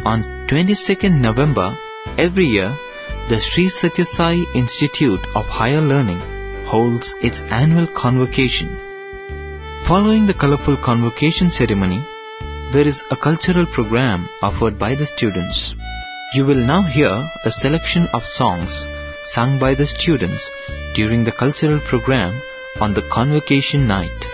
On 22nd November, every year, the Sri Satya Sai Institute of Higher Learning holds its annual convocation. Following the colorful convocation ceremony, there is a cultural program offered by the students. You will now hear a selection of songs sung by the students during the cultural program on the convocation night.